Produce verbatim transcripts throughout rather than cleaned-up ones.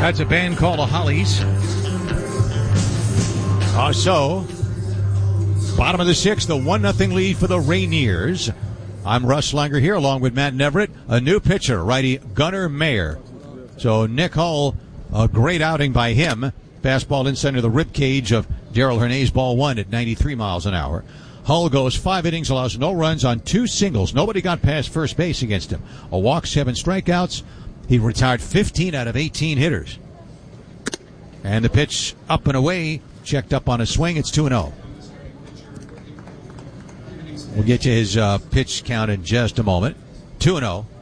That's a band called the Hollies. Uh, so, bottom of the sixth, the one nothing lead for the Rainiers. I'm Russ Langer here along with Matt Neverett. A new pitcher, righty Gunnar Mayer. So Nick Hull, a great outing by him. Fastball in center of the rib cage of Darrell Hernaiz, ball one at ninety-three miles an hour. Hull goes five innings, allows no runs on two singles. Nobody got past first base against him. A walk, seven strikeouts. He retired fifteen out of eighteen hitters. And the pitch up and away, checked up on a swing. It's two and oh. We'll get you his uh, pitch count in just a moment. two and oh.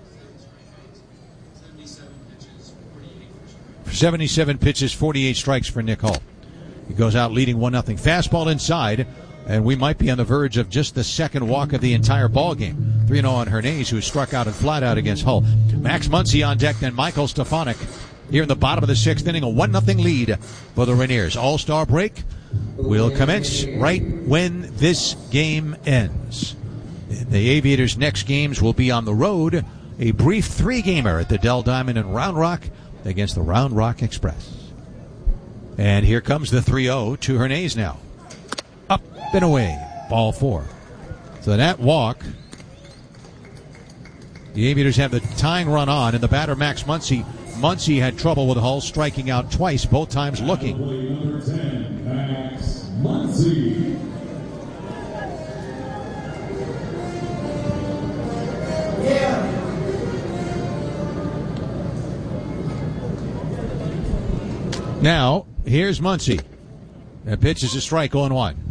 seventy-seven pitches, forty-eight strikes for Nick Hull. He goes out leading one nothing. Fastball inside, and we might be on the verge of just the second walk of the entire ball game. three and oh on Hernaiz, who struck out and flat out against Hull. Max Muncy on deck, then Michael Stefanik here in the bottom of the sixth inning. A one nothing lead for the Rainiers. All-Star break will commence right when this game ends. The Aviators' next games will be on the road. A brief three-gamer at the Dell Diamond in Round Rock against the Round Rock Express. And here comes the three oh to Hernaiz now. Up and away. Ball four. So that walk, the Aviators have the tying run on, and the batter Max Muncy. Muncy had trouble with Hull, striking out twice, both times looking. Number ten, Max Muncy. Yeah. Now, here's Muncy. That pitch is a strike, oh and one.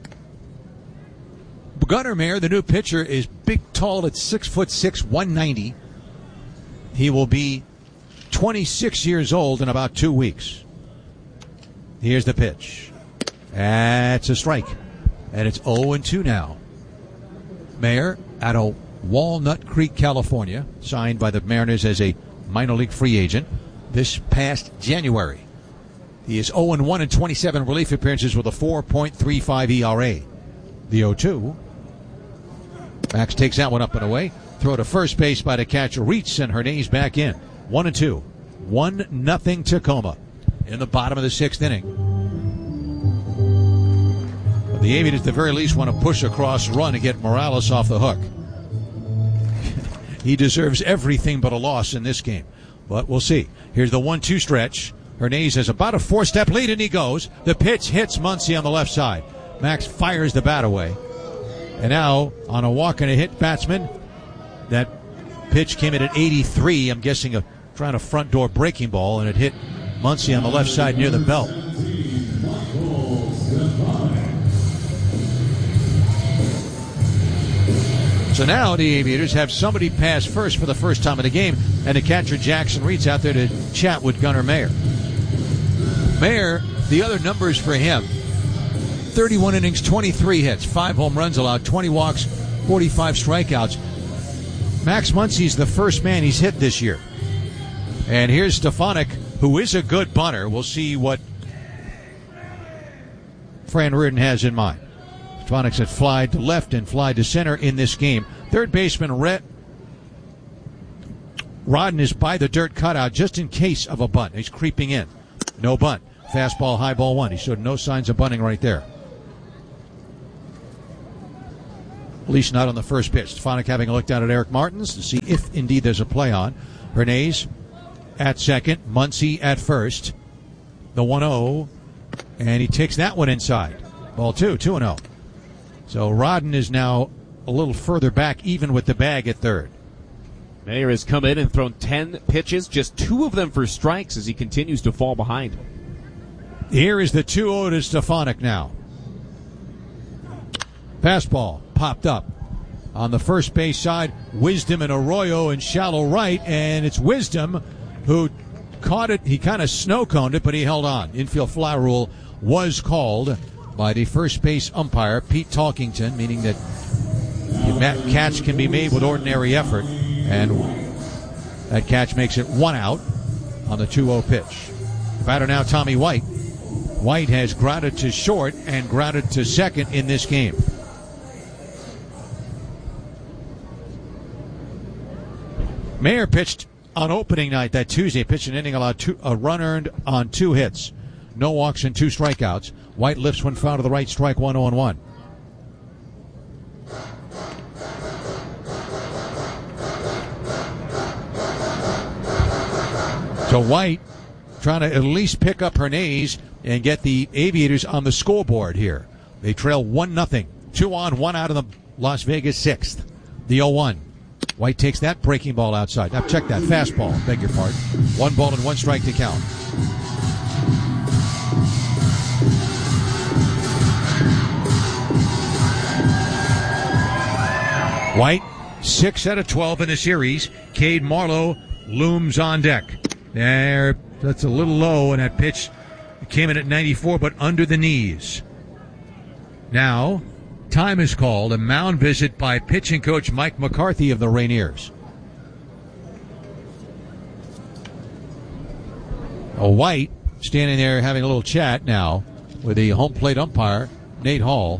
Gunnar Mayer, the new pitcher, is big, tall at six foot six, one ninety. He will be twenty-six years old in about two weeks. Here's the pitch. That's a strike. And it's oh and two now. Mayer out of Walnut Creek, California, signed by the Mariners as a minor league free agent this past January. He is oh and one in twenty-seven relief appearances with a four point three five E R A. The oh two. Max takes that one up and away. Throw to first base by the catcher. Reach, and Hernaiz back in. One and two. One nothing Tacoma in the bottom of the sixth inning. But the Aviators at the very least want to push a cross run to get Morales off the hook. He deserves everything but a loss in this game. But we'll see. Here's the one two stretch. Hernaiz has about a four-step lead, and he goes. The pitch hits Muncy on the left side. Max fires the bat away. And now, on a walk and a hit batsman, that pitch came in at eighty-three. I'm guessing a trying a front door breaking ball, and it hit Muncy on the left side near the belt. So now the Aviators have somebody pass first for the first time in the game, and the catcher Jackson Reed's out there to chat with Gunnar Mayer. Mayer, the other numbers for him: thirty-one innings, twenty-three hits, five home runs allowed, twenty walks, forty-five strikeouts. Max Muncy's the first man he's hit this year. And here's Stefanik, who is a good bunter. We'll see what Fran Reardon has in mind. Stefanik's had fly to left and fly to center in this game. Third baseman Rhett Rodden is by the dirt cutout just in case of a bunt. He's creeping in. No bunt. Fastball, high ball one. He showed no signs of bunting right there. At least not on the first pitch. Stefanik having a look down at Eric Martins to see if indeed there's a play on. Hernaiz at second. Muncy at first. The one oh. And he takes that one inside. Ball two. two and oh. So Rodden is now a little further back, even with the bag at third. Mayer has come in and thrown ten pitches, just two of them for strikes as he continues to fall behind. Here is the two oh to Stefanik now. Fastball popped up on the first base side. Wisdom and Arroyo in shallow right, and it's Wisdom who caught it. He kind of snow-coned it, but he held on. Infield fly rule was called by the first base umpire, Pete Talkington, meaning that the catch can be made with ordinary effort, and that catch makes it one out on the two oh pitch. The batter now, Tommy White. White has grounded to short and grounded to second in this game. Mayer pitched on opening night that Tuesday. Pitched an inning, allowed two, a run earned on two hits. No walks and two strikeouts. White lifts when foul to the right, strike one, oh and one. So White trying to at least pick up Hernandez and get the Aviators on the scoreboard here. They trail one nothing. Two on, one out of the Las Vegas sixth. The oh one. White takes that breaking ball outside. Now check that. Fastball. Beg your pardon. One ball and one strike to count. White, six out of twelve in the series. Cade Marlowe looms on deck. There, that's a little low, and that pitch came in at ninety-four, but under the knees. Now, time is called. A mound visit by pitching coach Mike McCarthy of the Rainiers. A White standing there having a little chat now with the home plate umpire, Nate Hall.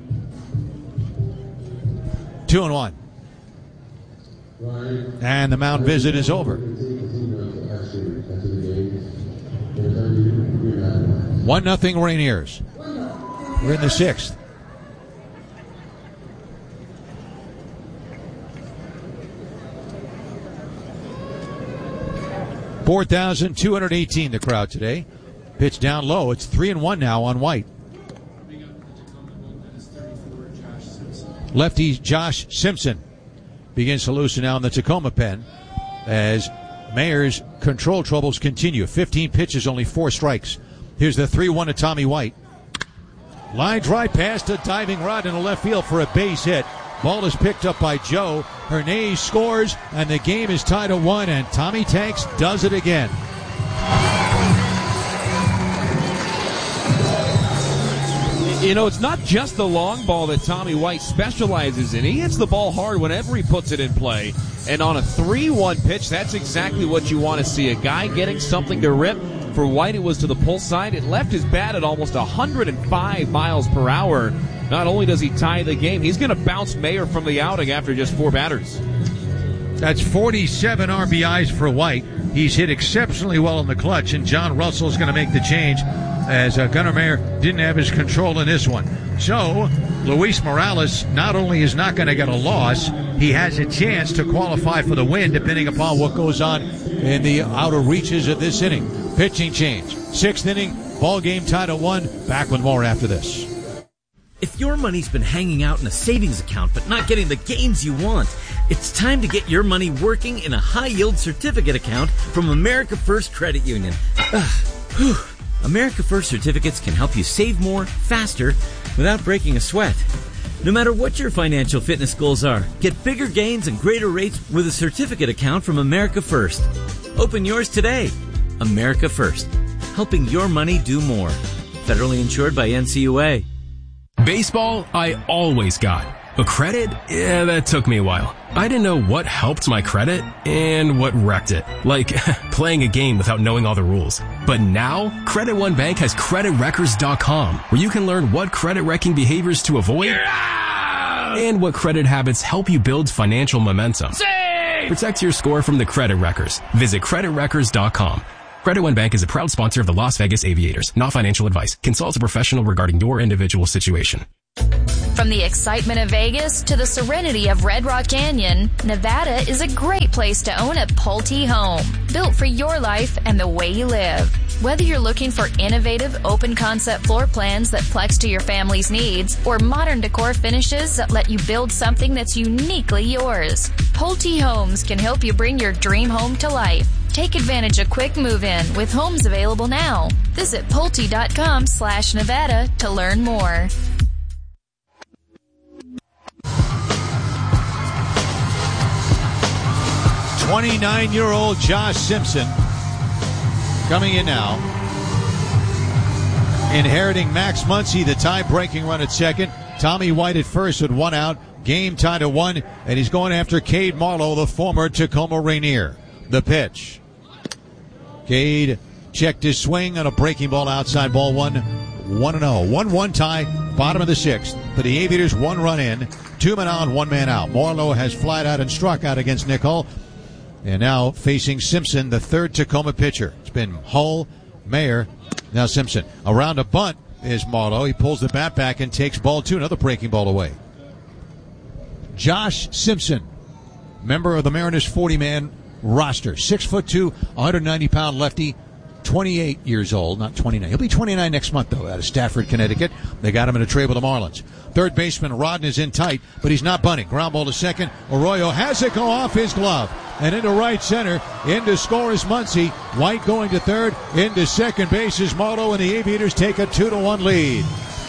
Two and one. And the mound visit is over. One nothing Rainiers. We're in the sixth. four thousand two hundred eighteen the crowd today. Pitch down low. It's three and one now on White. Lefty Josh Simpson begins to loosen now in the Tacoma pen as Mayer's control troubles continue. fifteen pitches, only four strikes. Here's the three one to Tommy White. Line drive past a diving rod in the left field for a base hit. Ball is picked up by Joe. Hernandez scores, and the game is tied at one, and Tommy Tanks does it again. You know, it's not just the long ball that Tommy White specializes in. He hits the ball hard whenever he puts it in play. And on a three one pitch, that's exactly what you want to see. A guy getting something to rip. For White, it was to the pull side. It left his bat at almost one hundred five miles per hour. Not only does he tie the game, he's going to bounce Mayer from the outing after just four batters. That's forty-seven R B Is for White. He's hit exceptionally well in the clutch, and John Russell's going to make the change as uh, Gunnar Mayer didn't have his control in this one. So, Luis Morales not only is not going to get a loss, he has a chance to qualify for the win depending upon what goes on in the outer reaches of this inning. Pitching change. Sixth inning, ball game tied at one. Back with more after this. If your money's been hanging out in a savings account but not getting the gains you want, it's time to get your money working in a high-yield certificate account from America First Credit Union. America First certificates can help you save more, faster, without breaking a sweat. No matter what your financial fitness goals are, get bigger gains and greater rates with a certificate account from America First. Open yours today. America First, helping your money do more. Federally insured by N C U A. Baseball, I always got. But credit? Yeah, that took me a while. I didn't know what helped my credit and what wrecked it. Like, playing a game without knowing all the rules. But now, Credit One Bank has credit wreckers dot com, where you can learn what credit wrecking behaviors to avoid and what credit habits help you build financial momentum. Save! Protect your score from the credit wreckers. Visit credit wreckers dot com. Credit One Bank is a proud sponsor of the Las Vegas Aviators. Not financial advice. Consult a professional regarding your individual situation. From the excitement of Vegas to the serenity of Red Rock Canyon, Nevada is a great place to own a Pulte home, built for your life and the way you live. Whether you're looking for innovative, open-concept floor plans that flex to your family's needs, or modern decor finishes that let you build something that's uniquely yours, Pulte Homes can help you bring your dream home to life. Take advantage of quick move-in with homes available now. Visit Pulte.com slash Nevada to learn more. twenty-nine-year-old Josh Simpson coming in now. Inheriting Max Muncy, the tie-breaking run at second. Tommy White at first with one out. Game tied at one, and he's going after Cade Marlowe, the former Tacoma Rainier. The pitch. Cade checked his swing on a breaking ball outside, ball one, one and oh. one one tie, bottom of the sixth. For the Aviators, one run in, two men on, one man out. Marlowe has flied out and struck out against Nick Hull. And now facing Simpson, the third Tacoma pitcher. It's been Hull, Mayer, now Simpson. Around a bunt is Marlowe. He pulls the bat back and takes ball two. Another breaking ball away. Josh Simpson, member of the Mariners forty-man roster. Six foot two, one hundred ninety pound lefty, twenty-eight years old, not twenty-nine. He'll be twenty-nine next month, though, out of Stafford, Connecticut. They got him in a trade with the Marlins. Third baseman Rodden is in tight, but he's not bunting. Ground ball to second. Arroyo has it go off his glove. And into right center. Into score is Muncy. White going to third. Into second base is Marlowe, and the Aviators take a two to one lead.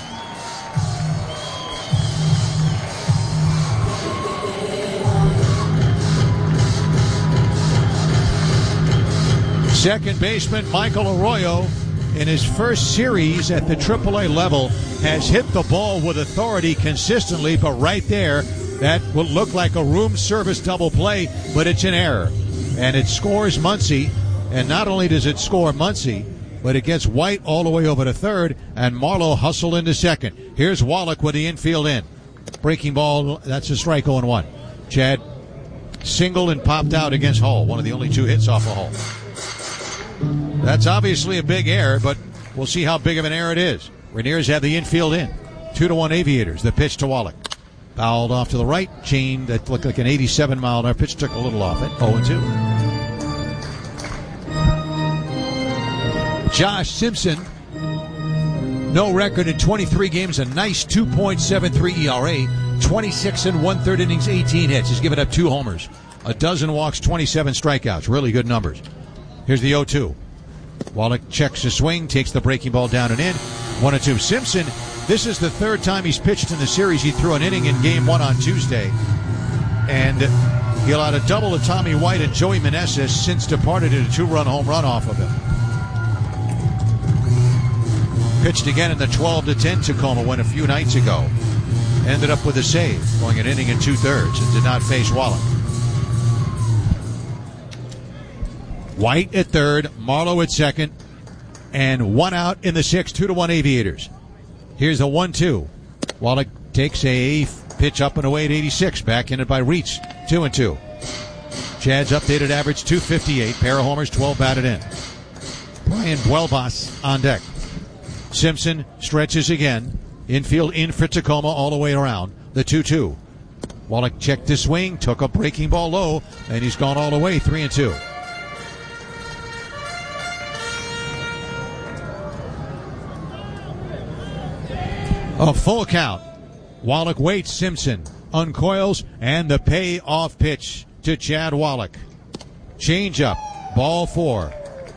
Second baseman Michael Arroyo, in his first series at the triple A level, has hit the ball with authority consistently, but right there, that will look like a room service double play, but it's an error. And it scores Muncy, and not only does it score Muncy, but it gets White all the way over to third, and Marlowe hustled into second. Here's Wallach with the infield in. Breaking ball, that's a strike oh and one. Chad singled and popped out against Hull, one of the only two hits off of Hull. That's obviously a big error, but we'll see how big of an error it is. Rainiers have the infield in. Two to one Aviators. The pitch to Wallach. Fouled off to the right. Chain that looked like an eighty-seven mile an hour pitch took a little off it. oh and two. Josh Simpson, no record in twenty-three games. A nice two point seven three E R A. twenty-six and one-third innings, eighteen hits. He's given up two homers. A dozen walks, twenty-seven strikeouts. Really good numbers. Here's the oh two. Wallach checks the swing, takes the breaking ball down and in. one and two. Simpson, this is the third time he's pitched in the series. He threw an inning in game one on Tuesday. And he allowed a double to Tommy White, and Joey Meneses since departed in a two-run home run off of him. Pitched again in the twelve to ten Tacoma win a few nights ago. Ended up with a save, going an inning and two-thirds, and did not face Wallach. White at third, Marlowe at second, and one out in the sixth, two to one Aviators. Here's a one two. Wallach takes a pitch up and away at eighty-six, back in it by Reitz, two and two. Chad's updated average two fifty-eight, pair of homers, twelve batted in. Brian Buelvas on deck. Simpson stretches again, infield in for Tacoma all the way around, the two two. Wallach checked his swing, took a breaking ball low, and he's gone all the way, three and two. A full count. Wallach waits. Simpson uncoils, and the payoff pitch to Chad Wallach. Change up. Ball four.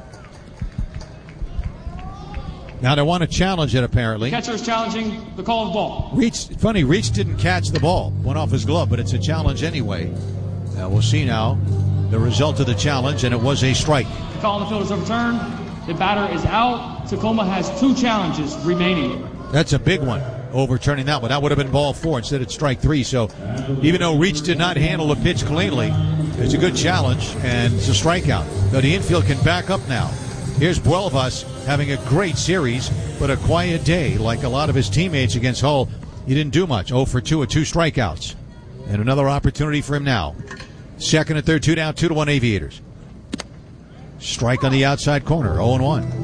Now they want to challenge it, apparently. Catcher's challenging the call of the ball. Reach, funny, Reach didn't catch the ball. Went off his glove, but it's a challenge anyway. Now we'll see now the result of the challenge, and it was a strike. The call on the field is overturned. The batter is out. Tacoma has two challenges remaining. That's a big one, overturning that one. That would have been ball four instead of strike three. So even though Reach did not handle the pitch cleanly, it's a good challenge, and it's a strikeout. Now the infield can back up now. Here's Buelvas having a great series, but a quiet day. Like a lot of his teammates against Hull, he didn't do much. oh for two with two strikeouts. And another opportunity for him now. Second and third, two down, two to one Aviators. Strike on the outside corner, oh and one.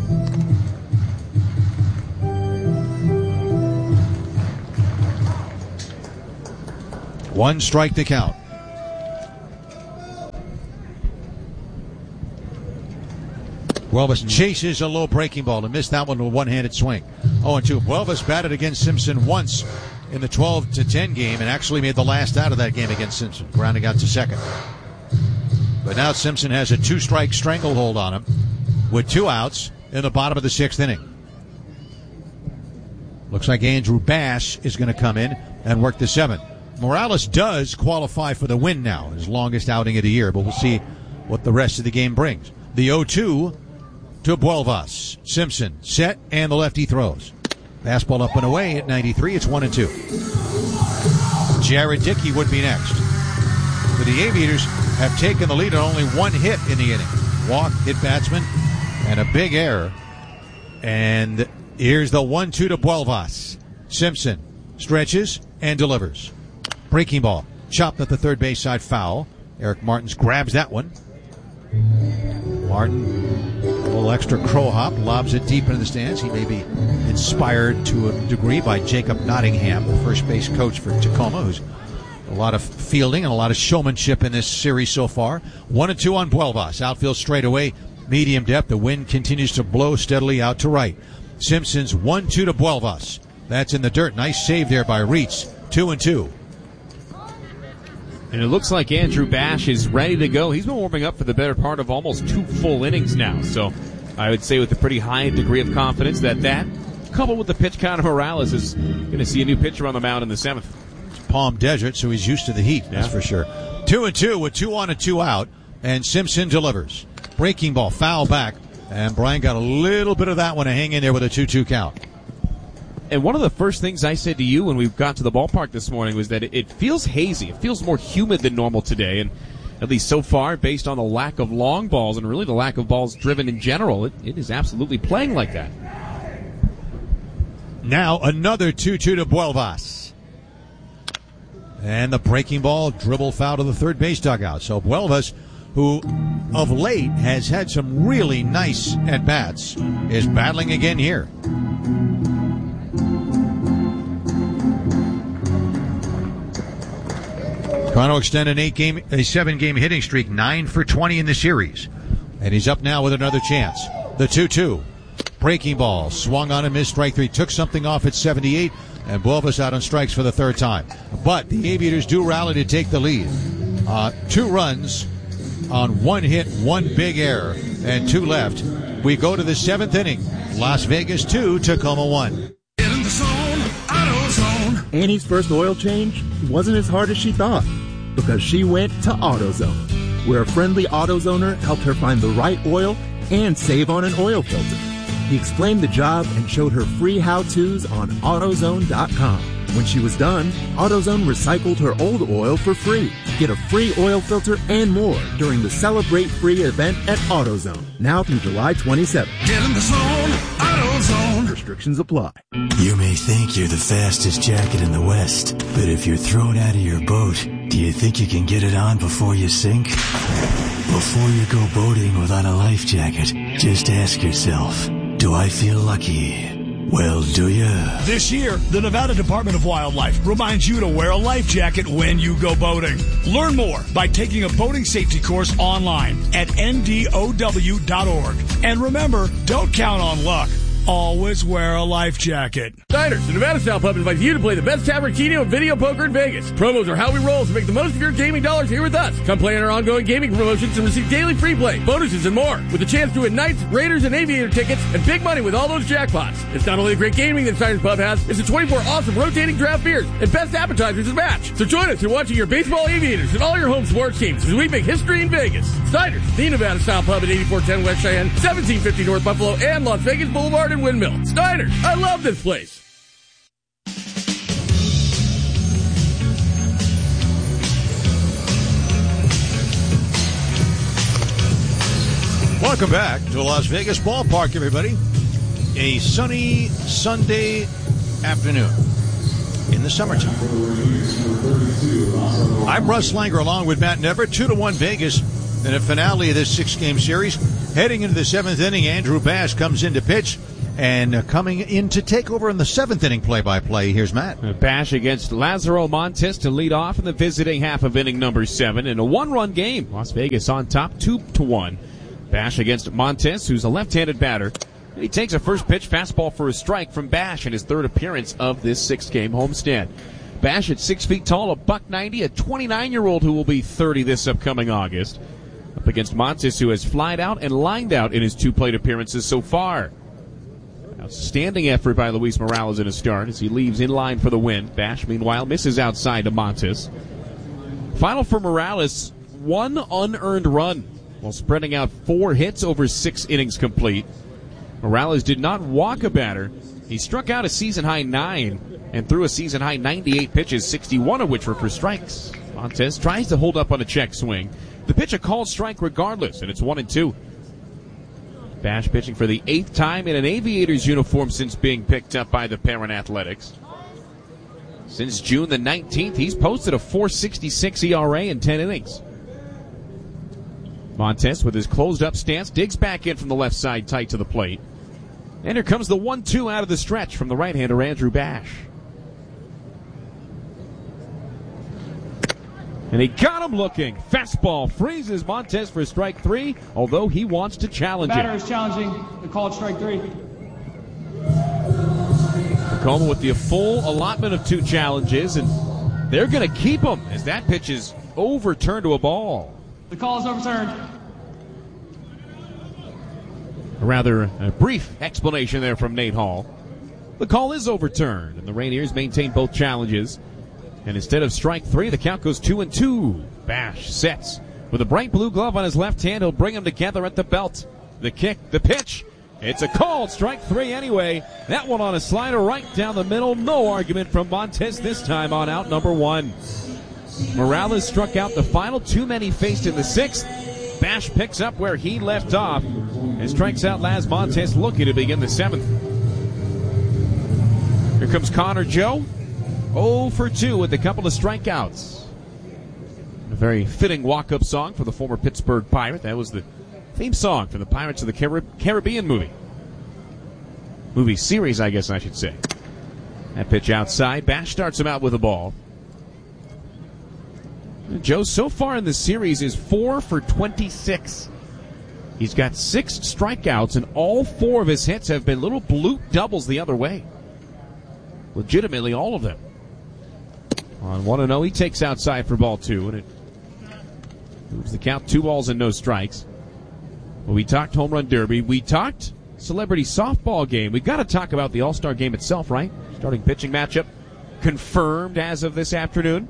One strike to count. Buelvas chases a low breaking ball and missed that one with a one-handed swing. oh and two. Buelvas batted against Simpson once in the twelve to ten game and actually made the last out of that game against Simpson, grounding out to second. But now Simpson has a two-strike stranglehold on him with two outs in the bottom of the sixth inning. Looks like Andrew Bass is going to come in and work the seventh. Morales does qualify for the win now, his longest outing of the year, but we'll see what the rest of the game brings. The oh two to Buelvas. Simpson set, and the lefty throws. Fastball up and away at ninety-three. It's one and two. Jared Dickey would be next. But the Aviators have taken the lead on only one hit in the inning. Walk, hit batsman, and a big error. And here's the one two to Buelvas. Simpson stretches and delivers. Breaking ball. Chopped at the third base side, foul. Eric Martins grabs that one. Martin, a little extra crow hop, lobs it deep into the stands. He may be inspired to a degree by Jacob Nottingham, the first base coach for Tacoma, who's a lot of fielding and a lot of showmanship in this series so far. One and two on Buelvas. Outfield straightaway, medium depth. The wind continues to blow steadily out to right. Simpson's one two to Buelvas. That's in the dirt. Nice save there by Reitz. Two and two. And it looks like Andrew Bash is ready to go. He's been warming up for the better part of almost two full innings now. So I would say with a pretty high degree of confidence that that, coupled with the pitch count of Morales, is going to see a new pitcher on the mound in the seventh. Palm Desert, so he's used to the heat, that's yeah. for sure. Two and two with two on and two out, and Simpson delivers. Breaking ball, foul back, and Brian got a little bit of that one to hang in there with a two two count. And one of the first things I said to you when we got to the ballpark this morning was that it feels hazy. It feels more humid than normal today, and at least so far, based on the lack of long balls and really the lack of balls driven in general, it, it is absolutely playing like that. Now another two two to Buelvas. And the breaking ball dribble foul to the third base dugout. So Buelvas, who of late has had some really nice at-bats, is battling again here. Toronto extend an eight-game, a seven-game hitting streak, nine for twenty in the series. And he's up now with another chance. The two two. Breaking ball, swung on and missed, strike three. Took something off at seventy-eight. And Buelvas out on strikes for the third time. But the Aviators do rally to take the lead. Uh, two runs on one hit, one big error, and two left. We go to the seventh inning. Las Vegas two, Tacoma one. In the zone, AutoZone. Annie's first oil change wasn't as hard as she thought because she went to AutoZone, where a friendly AutoZoner helped her find the right oil and save on an oil filter. He explained the job and showed her free how-tos on AutoZone dot com. When she was done, AutoZone recycled her old oil for free. Get a free oil filter and more during the Celebrate Free event at AutoZone, now through July twenty-seventh. Get in the zone, AutoZone. Restrictions apply. You may think you're the fastest jacket in the West, but if you're thrown out of your boat, do you think you can get it on before you sink? Before you go boating without a life jacket, just ask yourself, do I feel lucky? Well, do you? This year, the Nevada Department of Wildlife reminds you to wear a life jacket when you go boating. Learn more by taking a boating safety course online at N D O W dot org. And remember, don't count on luck. Always wear a life jacket. Diners, the Nevada Style Pub invites you to play the best tavern, keno, and video poker in Vegas. Promos are how we roll, so make the most of your gaming dollars here with us. Come play in our ongoing gaming promotions and receive daily free play, bonuses, and more. With a chance to win Knights, Raiders, and Aviator tickets, and big money with all those jackpots. It's not only the great gaming that Diners Pub has, it's the twenty-four awesome rotating draft beers and best appetizers to match. So join us in watching your baseball Aviators and all your home sports teams as we make history in Vegas. Diners, the Nevada Style Pub at eighty-four ten West Cheyenne, seventeen fifty North Buffalo, and Las Vegas Boulevard and Windmill. Steiners, I love this place. Welcome back to Las Vegas Ballpark, everybody. A sunny Sunday afternoon in the summertime. I'm Russ Langer along with Matt Never. Two to one Vegas in a finale of this six-game series. Heading into the seventh inning, Andrew Bash comes in to pitch. And uh, coming in to take over in the seventh inning play-by-play, here's Matt. Bash against Lazaro Montes to lead off in the visiting half of inning number seven in a one-run game. Las Vegas on top, two to one. Bash against Montes, who's a left-handed batter. And he takes a first pitch fastball for a strike from Bash in his third appearance of this six-game homestand. Bash at six feet tall, a buck ninety, a twenty-nine-year-old who will be thirty this upcoming August. Up against Montes, who has flied out and lined out in his two plate appearances so far. Outstanding effort by Luis Morales in his start as he leaves in line for the win. Bash, meanwhile, misses outside to Montes. Final for Morales, one unearned run while spreading out four hits over six innings complete. Morales did not walk a batter. He struck out a season-high nine and threw a season-high ninety-eight pitches, sixty-one of which were for strikes. Montes tries to hold up on a check swing. The pitch a called strike regardless, and it's one and two. Bash pitching for the eighth time in an Aviators uniform since being picked up by the Parent Athletics. Since June the nineteenth, he's posted a four sixty-six E R A in ten innings. Montez with his closed-up stance digs back in from the left side tight to the plate. And here comes the one two out of the stretch from the right-hander Andrew Bash. And he got him looking. Fastball freezes Montez for strike three, although he wants to challenge Batter it. is challenging the called strike three. Tacoma with the full allotment of two challenges, and they're going to keep him as that pitch is overturned to a ball. The call is overturned. A rather a brief explanation there from Nate Hall. The call is overturned, and the Rainiers maintain both challenges. And instead of strike three, the count goes two and two. Bash sets with a bright blue glove on his left hand. He'll bring them together at the belt. The kick, the pitch. It's a called strike three anyway. That one on a slider right down the middle. No argument from Montez this time on out number one. Morales struck out the final two men he faced in the sixth. Bash picks up where he left off and strikes out Laz Montez looking to begin the seventh. Here comes Connor Joe. oh for two with a couple of strikeouts. A very fitting walk-up song for the former Pittsburgh Pirate. That was the theme song for the Pirates of the Carib- Caribbean movie. Movie series, I guess I should say. That pitch outside. Bash starts him out with a ball. Joe, so far in the series, is four for twenty-six. He's got six strikeouts, and all four of his hits have been little bloop doubles the other way. Legitimately, all of them. On one and oh, he takes outside for ball two, and it moves the count two balls and no strikes. Well, we talked home run derby. We talked celebrity softball game. We've got to talk about the All-Star game itself, right? Starting pitching matchup confirmed as of this afternoon.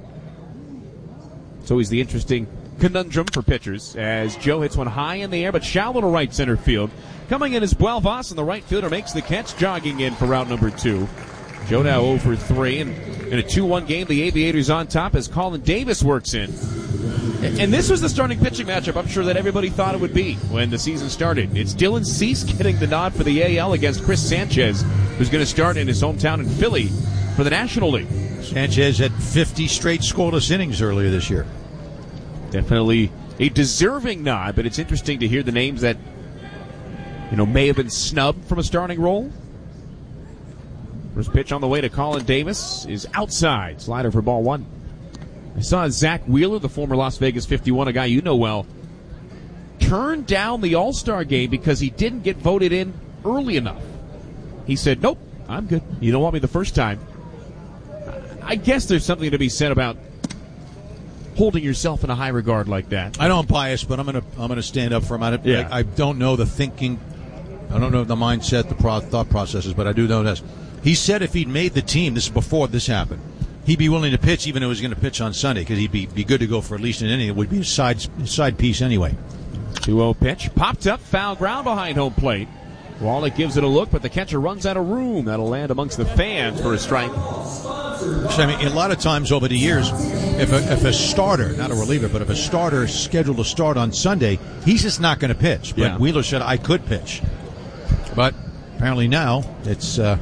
It's always the interesting conundrum for pitchers as Joe hits one high in the air but shallow to right center field. Coming in is Buelvas, and the right fielder makes the catch, jogging in for route number two. Joe now oh for three, and in a two one game, the Aviators on top as Colin Davis works in. And this was the starting pitching matchup I'm sure that everybody thought it would be when the season started. It's Dylan Cease getting the nod for the A L against Chris Sanchez, who's going to start in his hometown in Philly for the National League. Sanchez had fifty straight scoreless innings earlier this year. Definitely a deserving nod, but it's interesting to hear the names that, you know, may have been snubbed from a starting role. First pitch on the way to Colin Davis is outside. Slider for ball one. I saw Zach Wheeler, the former Las Vegas fifty-one, a guy you know well, turn down the All-Star game because he didn't get voted in early enough. He said, nope, I'm good. You don't want me the first time. I guess there's something to be said about holding yourself in a high regard like that. I don't bias, but I'm gonna I'm gonna stand up for him. I, yeah. I, I don't know the thinking, I don't know the mindset, the pro, thought processes, but I do know this. He said if he'd made the team, this is before this happened, he'd be willing to pitch even though he was going to pitch on Sunday because he'd be, be good to go for at least an inning. It would be a side side piece anyway. two oh pitch, popped up, foul ground behind home plate. Wallach gives it a look, but the catcher runs out of room. That'll land amongst the fans for a strike. So, I mean, a lot of times over the years, if a, if a starter, not a reliever, but if a starter is scheduled to start on Sunday, he's just not going to pitch. But Yeah. Wheeler said, I could pitch. But apparently now it's uh,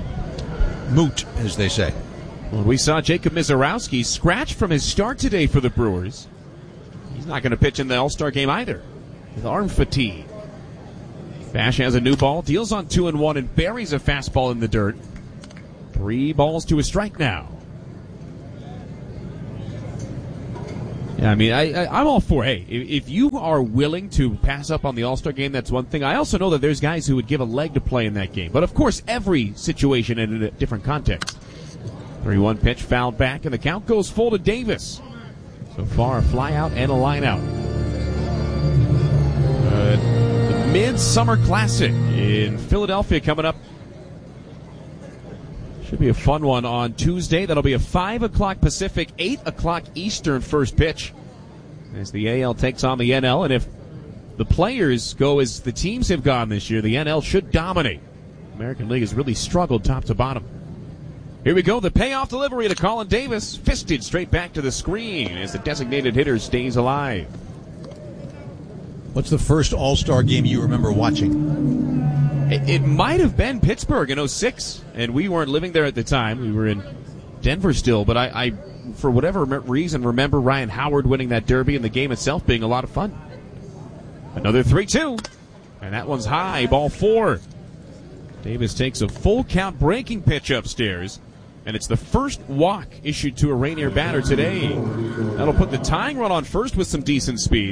moot, as they say. Well, we saw Jacob Mizorowski scratch from his start today for the Brewers. He's not going to pitch in the All-Star game either with arm fatigue. Bash has a new ball, deals on two and one, and buries a fastball in the dirt. Three balls to a strike now. Yeah, I mean, I, I, I'm all for, hey, if, if you are willing to pass up on the All-Star game, that's one thing. I also know that there's guys who would give a leg to play in that game. But, of course, every situation in a different context. three one pitch, fouled back, and the count goes full to Davis. So far, a fly out and a line out. Uh, the Midsummer Classic in Philadelphia coming up. Should be a fun one on Tuesday. That'll be a five o'clock Pacific, eight o'clock Eastern first pitch as the A L takes on the N L. And if the players go as the teams have gone this year, the N L should dominate. The American League has really struggled top to bottom. Here we go, the payoff delivery to Colin Davis. Fisted straight back to the screen as the designated hitter stays alive. What's the first All-Star game you remember watching? It, it might have been Pittsburgh in oh six, and we weren't living there at the time. We were in Denver still, but I, I for whatever reason, remember Ryan Howard winning that derby and the game itself being a lot of fun. Another three two. And that one's high, ball four. Davis takes a full count breaking pitch upstairs. And it's the first walk issued to a Rainier batter today. That'll put the tying run on first with some decent speed.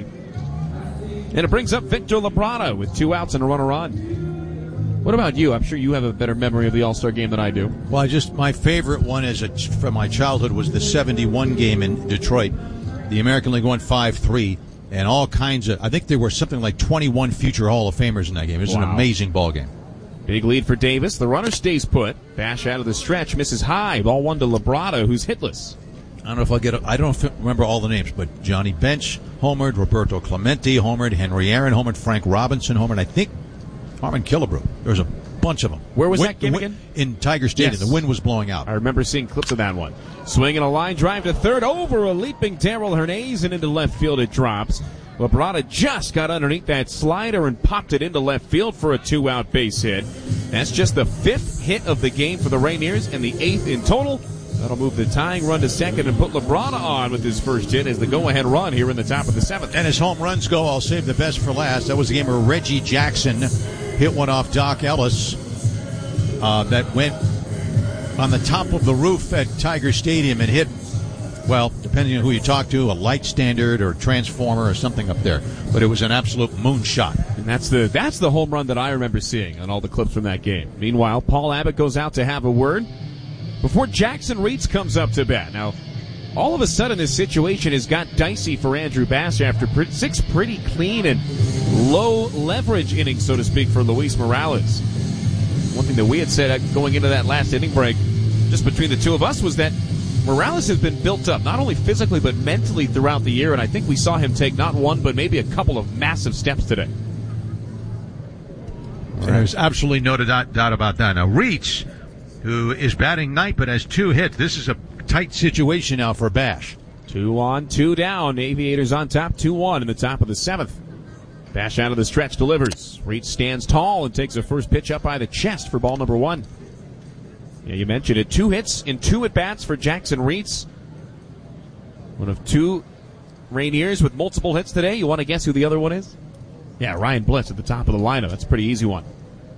And it brings up Victor Labrada with two outs and a runner on. What about you? I'm sure you have a better memory of the All-Star game than I do. Well, I just my favorite one as a, from my childhood was the seventy-one game in Detroit. The American League won five three, and all kinds of, I think there were something like twenty-one future Hall of Famers in that game. It was wow. An amazing ball game. Big lead for Davis. The runner stays put. Bash out of the stretch, misses high. Ball one to Labrada, who's hitless. I don't know if I'll get it. I don't remember all the names, but Johnny Bench homered, Roberto Clemente homered, Henry Aaron homered, Frank Robinson homered, I think Harmon Killebrew. There was a bunch of them. Where was Win, that game win, again? In Tiger Stadium. Yes. The wind was blowing out. I remember seeing clips of that one. Swinging a line drive to third over a leaping Darrell Hernandez and into left field it drops. Labrada just got underneath that slider and popped it into left field for a two-out base hit. That's just the fifth hit of the game for the Rainiers and the eighth in total. That'll move the tying run to second and put Labrada on with his first hit as the go-ahead run here in the top of the seventh. And as home runs go, I'll save the best for last. That was the game where Reggie Jackson hit one off Doc Ellis uh, that went on the top of the roof at Tiger Stadium and hit, well, depending on who you talk to, a light standard or transformer or something up there. But it was an absolute moonshot. And that's the that's the home run that I remember seeing on all the clips from that game. Meanwhile, Paul Abbott goes out to have a word before Jackson Reitz comes up to bat. Now, all of a sudden this situation has got dicey for Andrew Bass after six pretty clean and low leverage innings, so to speak, for Luis Morales. One thing that we had said going into that last inning break, just between the two of us, was that Morales has been built up, not only physically but mentally throughout the year, and I think we saw him take not one but maybe a couple of massive steps today. Right. There's absolutely no doubt, doubt about that. Now, Reitz, who is batting ninth but has two hits, this is a tight situation now for Bash. Two on, two down. Aviators on top, two one in the top of the seventh. Bash out of the stretch delivers. Reitz stands tall and takes a first pitch up by the chest for ball number one. Yeah, you mentioned it. Two hits in two at-bats for Jackson Reitz. One of two Rainiers with multiple hits today. You want to guess who the other one is? Yeah, Ryan Bliss at the top of the lineup. That's a pretty easy one.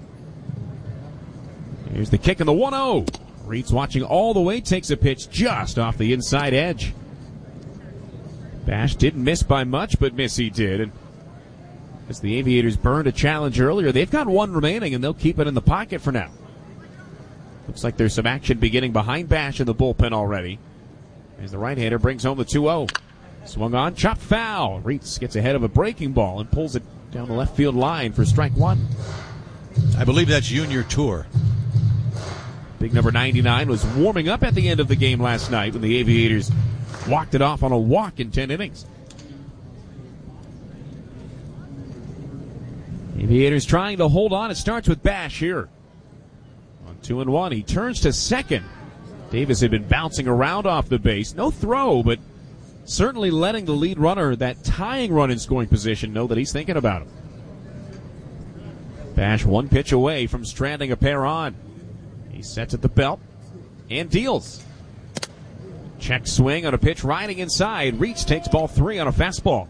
Here's the kick in the one oh. Reitz watching all the way, takes a pitch just off the inside edge. Bash didn't miss by much, but miss he did. And as the Aviators burned a challenge earlier, they've got one remaining, and they'll keep it in the pocket for now. Looks like there's some action beginning behind Bash in the bullpen already. As the right-hander brings home the two oh. Swung on, chopped foul. Reitz gets ahead of a breaking ball and pulls it down the left field line for strike one. I believe that's Junior Tour. Big number ninety-nine was warming up at the end of the game last night when the Aviators walked it off on a walk in ten innings. Aviators trying to hold on. It starts with Bash here. On two and one, he turns to second. Davis had been bouncing around off the base. No throw, but certainly letting the lead runner, that tying run in scoring position, know that he's thinking about him. Bash one pitch away from stranding a pair on. He sets at the belt and deals. Check swing on a pitch riding inside. Reitz takes ball three on a fastball.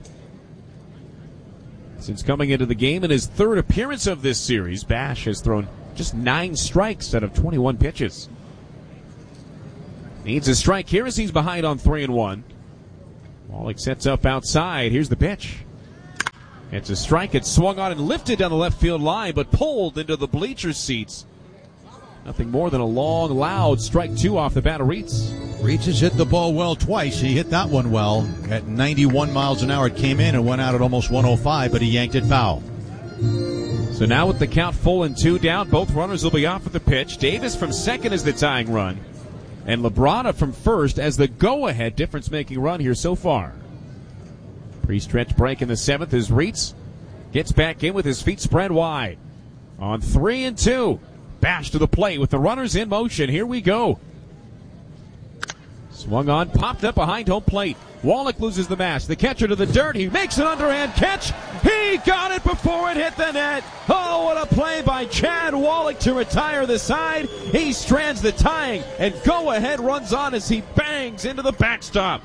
Since coming into the game in his third appearance of this series, Bash has thrown just nine strikes out of twenty-one pitches. Needs a strike here as he's behind on three and one. Wallach sets up outside. Here's the pitch. It's a strike. It's swung on and lifted down the left field line, but pulled into the bleacher seats. Nothing more than a long, loud strike two off the bat of Reitz. Reitz has hit the ball well twice. He hit that one well. At ninety-one miles an hour, it came in and went out at almost one oh five, but he yanked it foul. So now with the count full and two down, both runners will be off at the pitch. Davis from second is the tying run, and Labrada from first as the go-ahead difference-making run here so far. Pre-stretch break in the seventh as Reitz gets back in with his feet spread wide. On three and two. Bash to the plate with the runners in motion. Here we go. Swung on, popped up behind home plate. Wallach loses the mask. The catcher to the dirt. He makes an underhand catch. He got it before it hit the net. Oh, what a play by Chad Wallach to retire the side. He strands the tying, and go-ahead runs on as he bangs into the backstop.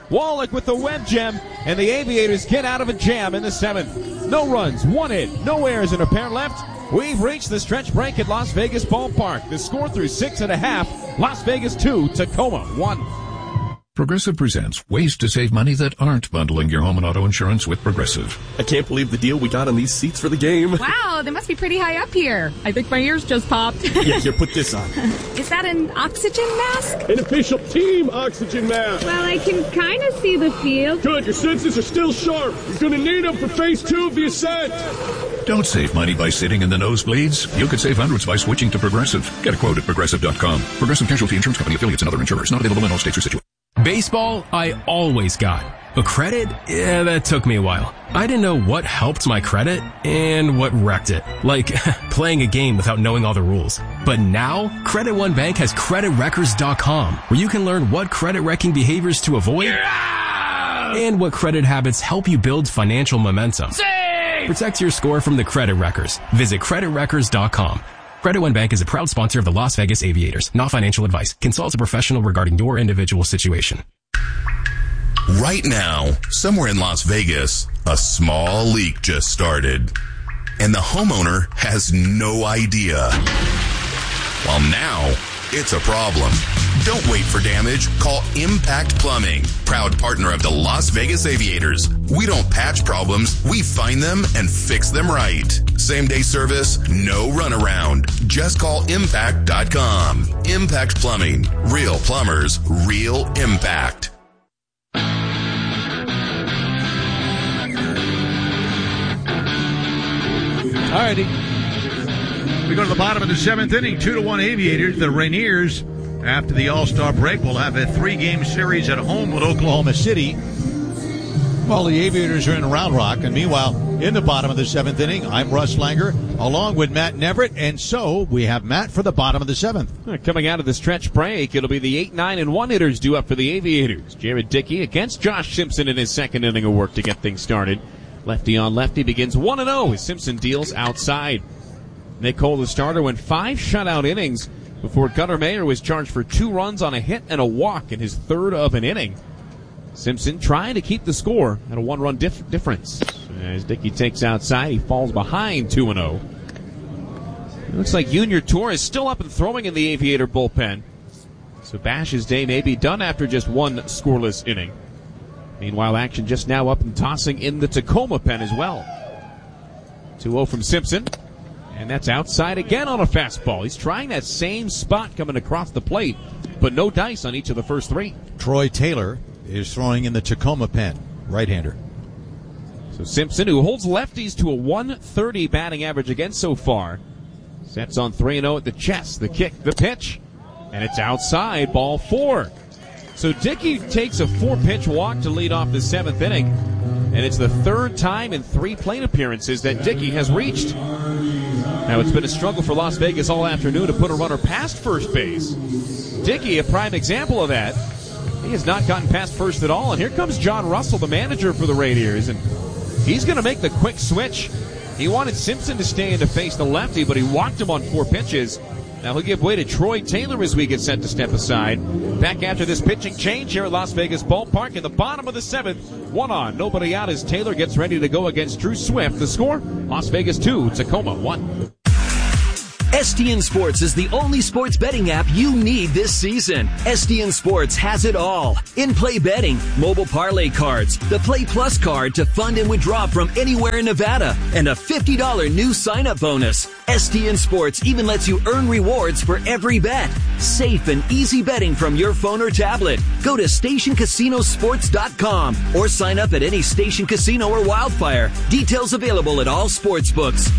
Wallach with the web gem, and the Aviators get out of a jam in the seventh. No runs, one hit, no errors, and a pair left. We've reached the stretch break at Las Vegas Ballpark. The score through six and a half, Las Vegas two, Tacoma one. Progressive presents ways to save money that aren't bundling your home and auto insurance with Progressive. I can't believe the deal we got on these seats for the game. Wow, they must be pretty high up here. I think my ears just popped. Yeah, here, put this on. Is that an oxygen mask? An official team oxygen mask. Well, I can kind of see the field. Good, your senses are still sharp. You're going to need them for phase two of the ascent. Don't save money by sitting in the nosebleeds. You could save hundreds by switching to Progressive. Get a quote at Progressive dot com. Progressive Casualty Insurance Company, affiliates, and other insurers. Not available in all states or situations. Baseball, I always got. But credit, yeah, that took me a while. I didn't know what helped my credit and what wrecked it. Like playing a game without knowing all the rules. But now, Credit One Bank has Credit Wreckers dot com, where you can learn what credit wrecking behaviors to avoid yeah! and what credit habits help you build financial momentum. Save! Protect your score from the Credit Wreckers. Visit Credit Wreckers dot com. Credit One Bank is a proud sponsor of the Las Vegas Aviators. Not financial advice. Consult a professional regarding your individual situation. Right now, somewhere in Las Vegas, a small leak just started. And the homeowner has no idea. Well, now, it's a problem. Don't wait for damage. Call Impact Plumbing, proud partner of the Las Vegas Aviators. We don't patch problems. We find them and fix them right. Same-day service, no runaround. Just call impact dot com. Impact Plumbing. Real plumbers, real impact. All righty. We go to the bottom of the seventh inning, two to one Aviators. The Rainiers, after the All-Star break, will have a three-game series at home with Oklahoma City, while the Aviators are in Round Rock. And meanwhile, in the bottom of the seventh inning, I'm Russ Langer, along with Matt Neverett. And so we have Matt for the bottom of the seventh. Coming out of the stretch break, it'll be the eight, nine, and one hitters due up for the Aviators. Jared Dickey against Josh Simpson in his second inning of work to get things started. Lefty on lefty begins one and oh as Simpson deals outside. Nick Cole, the starter, went five shutout innings before Gunnar Mayer was charged for two runs on a hit and a walk in his third of an inning. Simpson trying to keep the score at a one-run dif- difference. As Dickey takes outside, he falls behind two and oh. It looks like Junior Tour is still up and throwing in the Aviator bullpen. So Bash's day may be done after just one scoreless inning. Meanwhile, action just now up and tossing in the Tacoma pen as well. two oh from Simpson. And that's outside again on a fastball. He's trying that same spot coming across the plate, but no dice on each of the first three. Troy Taylor is throwing in the Tacoma pen, right-hander. So Simpson, who holds lefties to a one thirty batting average again so far, sets on three and oh at the chest. The kick, the pitch, and it's outside, ball four. So Dickey takes a four-pitch walk to lead off the seventh inning, and it's the third time in three plate appearances that Dickey has reached. Now, it's been a struggle for Las Vegas all afternoon to put a runner past first base. Dickey, a prime example of that. He has not gotten past first at all, and here comes John Russell, the manager for the Rainiers, and he's going to make the quick switch. He wanted Simpson to stay in to face the lefty, but he walked him on four pitches. Now he'll give way to Troy Taylor as we get set to step aside. Back after this pitching change here at Las Vegas Ballpark in the bottom of the seventh. One on, nobody out as Taylor gets ready to go against Drew Swift. The score, Las Vegas two, Tacoma one. S D N Sports is the only sports betting app you need this season. S D N Sports has it all. In-play betting, mobile parlay cards, the Play Plus card to fund and withdraw from anywhere in Nevada, and a fifty dollars new sign-up bonus. S D N Sports even lets you earn rewards for every bet. Safe and easy betting from your phone or tablet. Go to station casino sports dot com or sign up at any Station Casino or Wildfire. Details available at all sports books.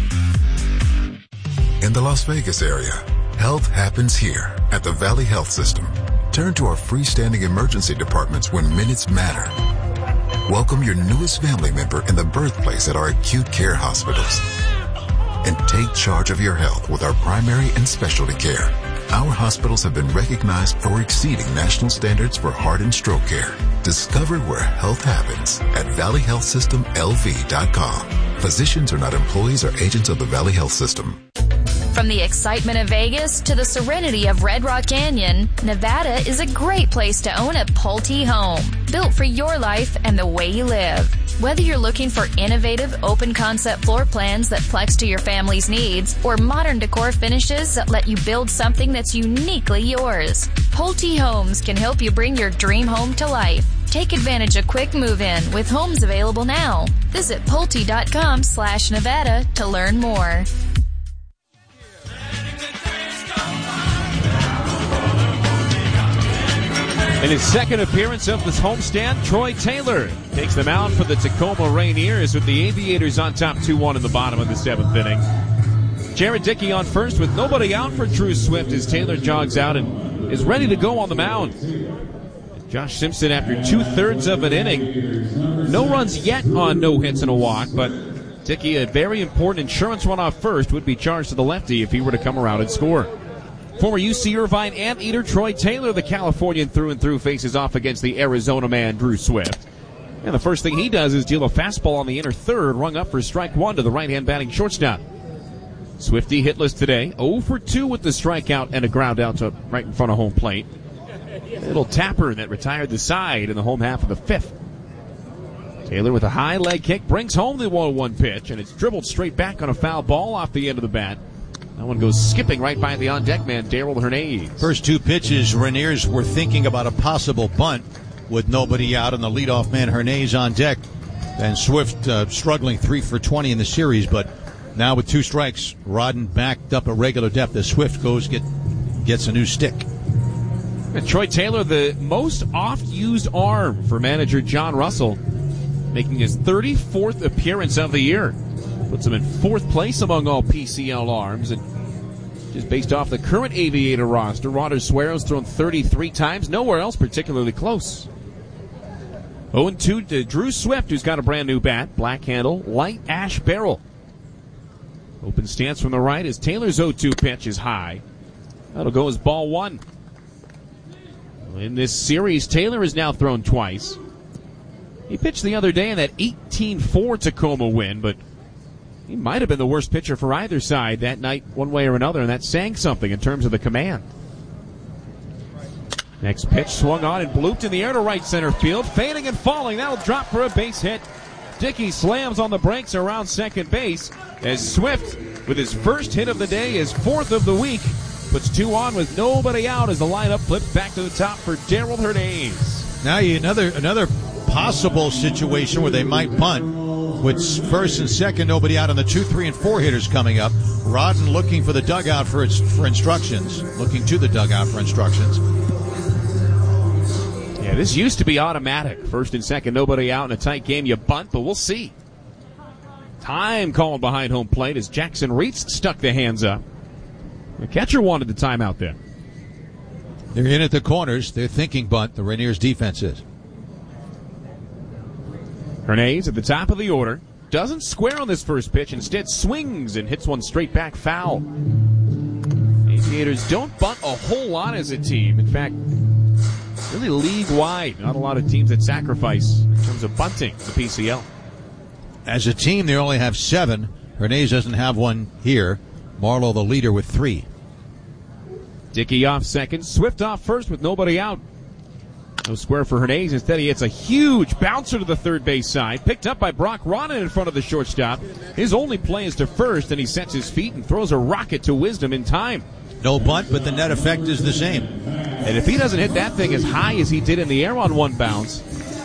In the Las Vegas area, health happens here at the Valley Health System. Turn to our freestanding emergency departments when minutes matter. Welcome your newest family member in the birthplace at our acute care hospitals. And take charge of your health with our primary and specialty care. Our hospitals have been recognized for exceeding national standards for heart and stroke care. Discover where health happens at valley health system L V dot com. Physicians are not employees or agents of the Valley Health System. From the excitement of Vegas to the serenity of Red Rock Canyon, Nevada is a great place to own a Pulte home, built for your life and the way you live. Whether you're looking for innovative, open-concept floor plans that flex to your family's needs, or modern decor finishes that let you build something that's uniquely yours, Pulte Homes can help you bring your dream home to life. Take advantage of quick move-in with homes available now. Visit Pulte.com slash Nevada to learn more. In his second appearance of this homestand, Troy Taylor takes them out for the Tacoma Rainiers with the Aviators on top two one in the bottom of the seventh inning. Jared Dickey on first with nobody out for Drew Swift as Taylor jogs out and is ready to go on the mound. Josh Simpson after two-thirds of an inning. No runs yet on no hits and a walk, but Dickey, a very important insurance runoff first, would be charged to the lefty if he were to come around and score. Former U C Irvine anteater Troy Taylor, the Californian through and through, faces off against the Arizona man Drew Swift. And the first thing he does is deal a fastball on the inner third, rung up for strike one to the right-hand batting shortstop. Swifty hitless today, oh for two with the strikeout and a ground out to right in front of home plate. A little tapper that retired the side in the home half of the fifth. Taylor with a high leg kick brings home the one one pitch, and it's dribbled straight back on a foul ball off the end of the bat. That one goes skipping right by the on-deck man, Darrell Hernandez. First two pitches, Rainiers were thinking about a possible bunt with nobody out and the leadoff man, Hernandez, on deck. And Swift uh, struggling three for twenty in the series, but now with two strikes, Rodden backed up at regular depth as Swift goes get gets a new stick. And Troy Taylor, the most oft-used arm for manager John Russell, making his thirty-fourth appearance of the year. Puts him in fourth place among all P C L arms. And just based off the current Aviator roster, Roder Suero's thrown thirty-three times. Nowhere else particularly close. oh and two to Drew Swift, who's got a brand new bat. Black handle, light ash barrel. Open stance from the right as Taylor's oh two pitch is high. That'll go as ball one. In this series, Taylor has now thrown twice. He pitched the other day in that eighteen four Tacoma win, but he might have been the worst pitcher for either side that night, one way or another, and that sang something in terms of the command. Next pitch swung on and blooped in the air to right center field. Fading and falling. That'll drop for a base hit. Dickey slams on the brakes around second base as Swift, with his first hit of the day, his fourth of the week, puts two on with nobody out as the lineup flips back to the top for Darrell Hernandez. Now you another another possible situation where they might bunt. With first and second, nobody out on the two, three, and four hitters coming up. Rodden looking for the dugout for its, for instructions. Looking to the dugout for instructions. Yeah, this used to be automatic. First and second, nobody out in a tight game. You bunt, but we'll see. Time called behind home plate as Jackson Reitz stuck the hands up. The catcher wanted the timeout there. They're in at the corners. They're thinking bunt. The Rainiers defense is. Hernandez at the top of the order. Doesn't square on this first pitch. Instead swings and hits one straight back foul. Aviators don't bunt a whole lot as a team. In fact, really league-wide. Not a lot of teams that sacrifice in terms of bunting the P C L. As a team, they only have seven. Hernandez doesn't have one here. Marlowe the leader with three. Dickey off second. Swift off first with nobody out. No square for Hernandez. Instead, he hits a huge bouncer to the third base side. Picked up by Brock Rodden in front of the shortstop. His only play is to first, and he sets his feet and throws a rocket to Wisdom in time. No bunt, but the net effect is the same. And if he doesn't hit that thing as high as he did in the air on one bounce,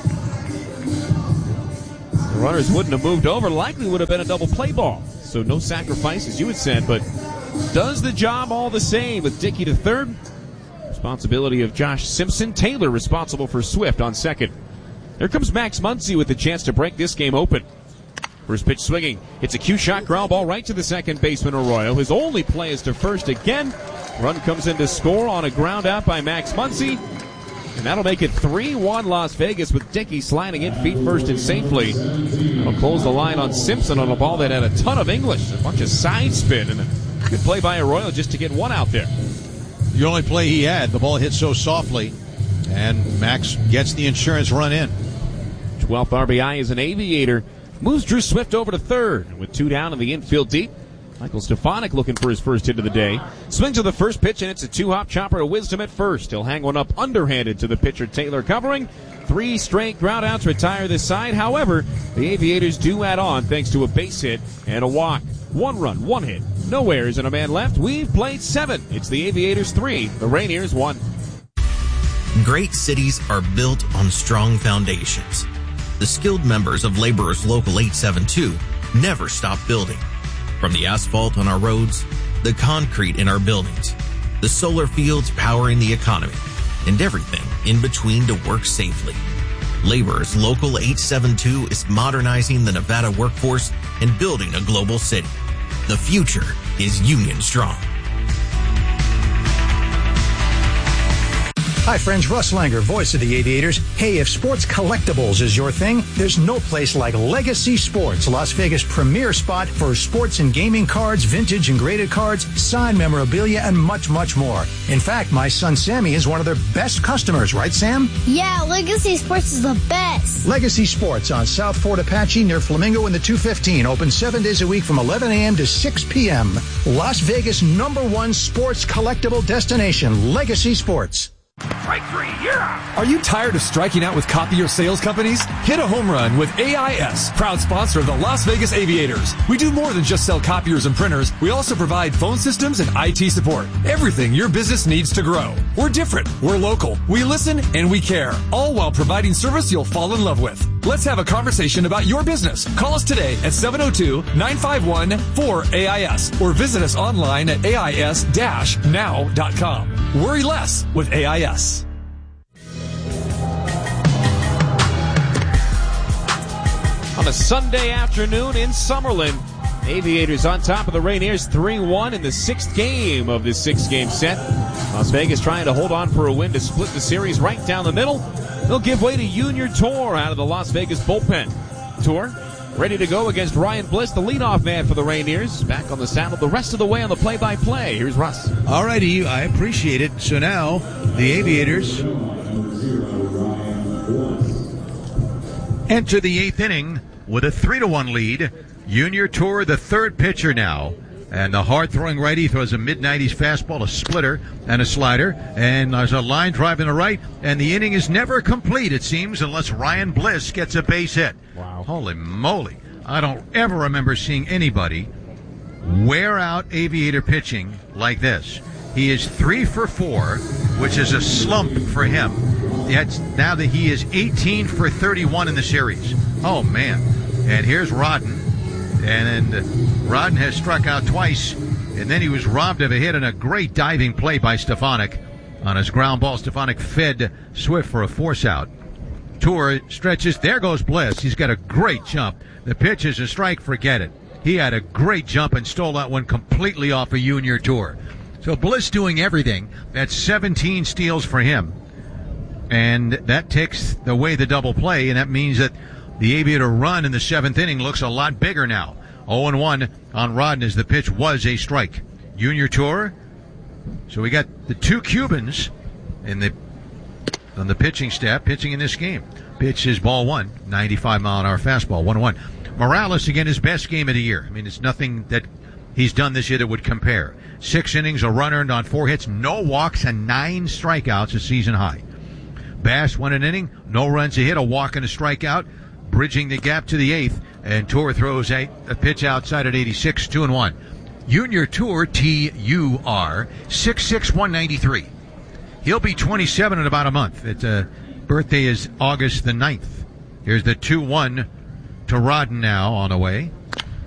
the runners wouldn't have moved over. Likely would have been a double play ball. So no sacrifice, as you had said, but does the job all the same with Dickey to third. Responsibility of Josh Simpson. Taylor responsible for Swift on second. There comes Max Muncy with the chance to break this game open. First pitch swinging. It's a cue shot, ground ball right to the second baseman Arroyo. His only play is to first again. Run comes in to score on a ground out by Max Muncy. And that'll make it three one Las Vegas with Dickey sliding in feet first and safely. That'll close the line on Simpson on a ball that had a ton of English. A bunch of side spin and a good play by Arroyo just to get one out there. The only play he had, the ball hit so softly, and Max gets the insurance run in. twelfth R B I is an Aviator. Moves Drew Swift over to third. With two down in the infield deep, Michael Stefanik looking for his first hit of the day. Swings to the first pitch, and it's a two-hop chopper to Wisdom at first. He'll hang one up underhanded to the pitcher, Taylor, covering. Three straight groundouts retire this side. However, the Aviators do add on thanks to a base hit and a walk. One run, one hit, no errors, and a man left. We've played seven. It's the Aviators three, the Rainiers one. Great cities are built on strong foundations. The skilled members of Laborers Local eight seven two never stop building. From the asphalt on our roads, the concrete in our buildings, the solar fields powering the economy, and everything in between to work safely. Laborers Local eight seven two is modernizing the Nevada workforce and building a global city. The future is Union Strong. Hi friends, Russ Langer, voice of the Aviators. Hey, if sports collectibles is your thing, there's no place like Legacy Sports, Las Vegas' premier spot for sports and gaming cards, vintage and graded cards, signed memorabilia, and much, much more. In fact, my son Sammy is one of their best customers, right Sam? Yeah, Legacy Sports is the best. Legacy Sports on South Fort Apache near Flamingo in the two fifteen, open seven days a week from eleven a.m. to six p.m. Las Vegas' number one sports collectible destination, Legacy Sports. Strike three, yeah! Are you tired of striking out with copier sales companies? Hit a home run with A I S, proud sponsor of the Las Vegas Aviators. We do more than just sell copiers and printers. We also provide phone systems and I T support. Everything your business needs to grow. We're different. We're local. We listen and we care. All while providing service you'll fall in love with. Let's have a conversation about your business. Call us today at seven oh two, nine five one, four A I S or visit us online at A I S dash now dot com. Worry less with A I S. On a Sunday afternoon in Summerlin, Aviators on top of the Rainiers three one in the sixth game of this six-game set. Las Vegas trying to hold on for a win to split the series right down the middle. They'll give way to Junior Tour out of the Las Vegas bullpen. Tour ready to go against Ryan Bliss, the leadoff man for the Rainiers. Back on the saddle the rest of the way on the play-by-play. Here's Russ. All righty, I appreciate it. So now the Aviators enter the eighth inning with a three to one lead. Junior Tour, the third pitcher now. And the hard-throwing righty throws a mid-nineties fastball, a splitter, and a slider. And there's a line drive in the right. And the inning is never complete, it seems, unless Ryan Bliss gets a base hit. Wow. Holy moly. I don't ever remember seeing anybody wear out Aviator pitching like this. He is three for four, which is a slump for him. That's now that he is eighteen for thirty-one in the series. Oh, man. And here's Rodden. And then Rodden has struck out twice, and then he was robbed of a hit and a great diving play by Stefanik. On his ground ball, Stefanik fed Swift for a force out. Tour stretches. There goes Bliss. He's got a great jump. The pitch is a strike. Forget it. He had a great jump and stole that one completely off a Junior Tour. So Bliss doing everything. That's seventeen steals for him. And that takes away the double play, and that means that the Aviator run in the seventh inning looks a lot bigger now. oh and one on Rodden as the pitch was a strike. Junior Tour. So we got the two Cubans in the on the pitching staff pitching in this game. Pitch is ball one, ninety-five mile an hour fastball, one and one. Morales, again, his best game of the year. I mean, it's nothing that he's done this year that would compare. Six innings, a run earned on four hits, no walks, and nine strikeouts, a season high. Bass won an inning, no runs, a hit, a walk, and a strikeout. Bridging the gap to the eighth, and Tour throws a, a pitch outside at eighty-six, two and one. Junior Tour, T U R, six six, one ninety-three. He'll be twenty-seven in about a month. His uh, birthday is August the ninth. Here's the two one to Rodden now on the way.